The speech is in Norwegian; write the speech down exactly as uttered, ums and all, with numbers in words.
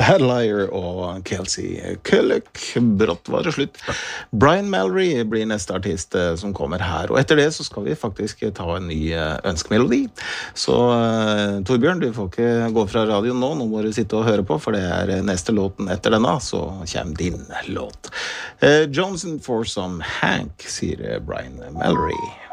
Bad Liar og Kelsey Kullock. Brått var det slutt. Brian Mallory blir neste artist som kommer her, og etter det så skal vi faktisk ta en ny ønskemelodi. Så uh, Torbjørn, du får ikke gå fra radioen nå, nå må du sitte og høre på, for det er neste låten etter denne, så kommer din låt. Uh, Johnson for some Hank, sier Brian Mallory.